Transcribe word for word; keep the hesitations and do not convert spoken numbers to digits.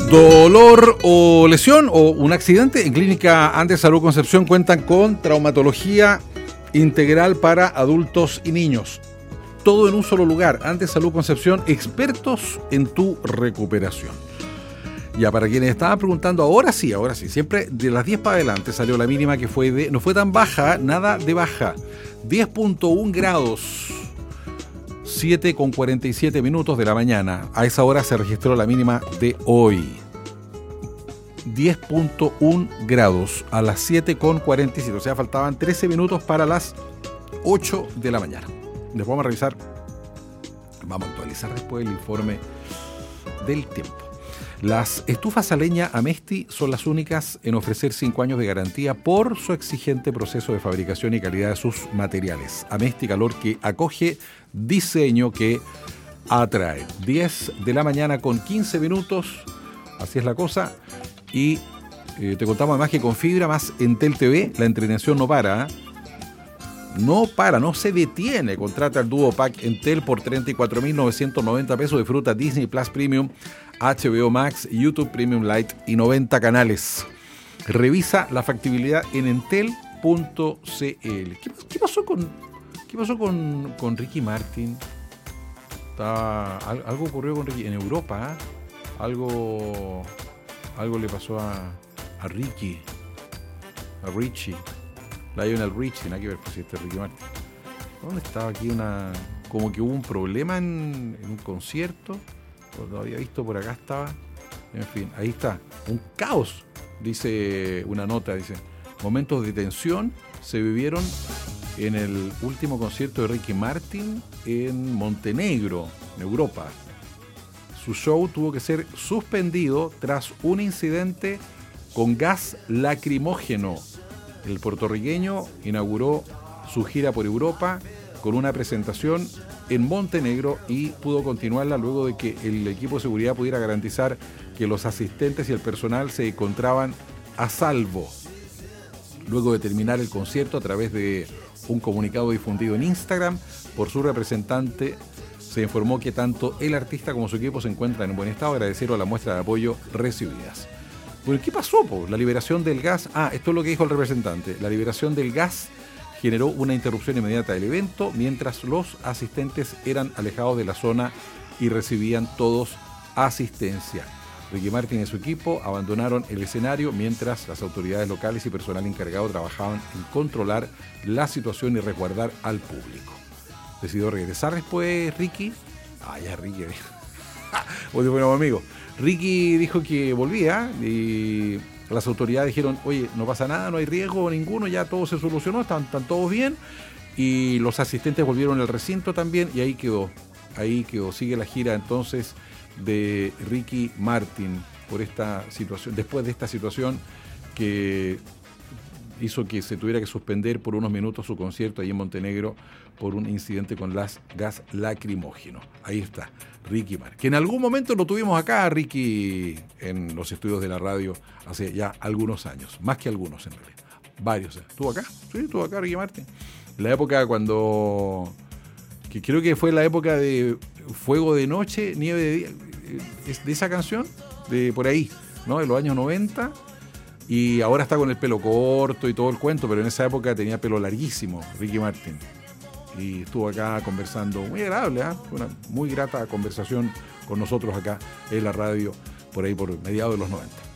Dolor o lesión o un accidente. En Clínica Andes Salud Concepción cuentan con traumatología integral para adultos y niños. Todo en un solo lugar. Andes Salud Concepción, expertos en tu recuperación. Ya, para quienes estaban preguntando, ahora sí, ahora sí. Siempre de las diez para adelante salió la mínima que fue de... No fue tan baja, nada de baja. diez punto uno grados. siete con cuarenta y siete minutos de la mañana. A esa hora se registró la mínima de hoy. diez punto uno grados a las siete con cuarenta y siete. O sea, faltaban trece minutos para las ocho de la mañana. Después vamos a revisar, vamos a actualizar después el informe del tiempo. Las estufas a leña Amesti son las únicas en ofrecer cinco años de garantía por su exigente proceso de fabricación y calidad de sus materiales. Amesti, calor que acoge, diseño que atrae. diez de la mañana con quince minutos, así es la cosa. Y eh, te contamos además que con fibra más Entel T V, la entretención no para, ¿eh? No para, no se detiene. Contrata el Duo Pack Entel por treinta y cuatro mil novecientos noventa pesos. Disfruta Disney Plus Premium, H B O Max, YouTube Premium Lite y noventa canales. Revisa la factibilidad en entel punto c l. ¿Qué, qué pasó con qué pasó con, con Ricky Martin? Está, algo ocurrió con Ricky en Europa, ¿eh? Algo algo le pasó a, a Ricky, a Richie. Lionel Richie, nada que ver, pues este Ricky Martin. ¿Dónde estaba aquí una... Como que hubo un problema en, en un concierto. Lo había visto por acá, estaba. En fin, ahí está. Un caos, dice una nota, dice. Momentos de tensión se vivieron en el último concierto de Ricky Martin en Montenegro, en Europa. Su show tuvo que ser suspendido tras un incidente con gas lacrimógeno. El puertorriqueño inauguró su gira por Europa con una presentación en Montenegro y pudo continuarla luego de que el equipo de seguridad pudiera garantizar que los asistentes y el personal se encontraban a salvo. Luego de terminar el concierto, a través de un comunicado difundido en Instagram por su representante, se informó que tanto el artista como su equipo se encuentran en buen estado. Agradecieron la muestra de apoyo recibidas. Bueno, ¿qué pasó, po? La liberación del gas. Ah, esto es lo que dijo el representante. La liberación del gas generó una interrupción inmediata del evento mientras los asistentes eran alejados de la zona y recibían todos asistencia. Ricky Martin y su equipo abandonaron el escenario mientras las autoridades locales y personal encargado trabajaban en controlar la situación y resguardar al público. Decidió regresar después Ricky. Ah, ya Ricky. Oye, bueno, amigo. Ricky dijo que volvía y las autoridades dijeron, oye, no pasa nada, no hay riesgo ninguno, ya todo se solucionó, están, están todos bien. Y los asistentes volvieron al recinto también y ahí quedó, ahí quedó. Sigue la gira entonces de Ricky Martin por esta situación, después de esta situación que hizo que se tuviera que suspender por unos minutos su concierto ahí en Montenegro por un incidente con las gas lacrimógeno. Ahí está, Ricky Martin. Que en algún momento lo tuvimos acá, Ricky, en los estudios de la radio hace ya algunos años, más que algunos en realidad, varios. ¿Estuvo acá? Sí, estuvo acá Ricky Martin. En la época cuando, que creo que fue la época de Fuego de Noche, Nieve de Día, de esa canción, de por ahí, ¿no? De los años noventa. Y ahora está con el pelo corto y todo el cuento, pero en esa época tenía pelo larguísimo, Ricky Martin. Y estuvo acá conversando, muy agradable, ¿eh? Una muy grata conversación con nosotros acá en la radio, por ahí por mediados de los noventa.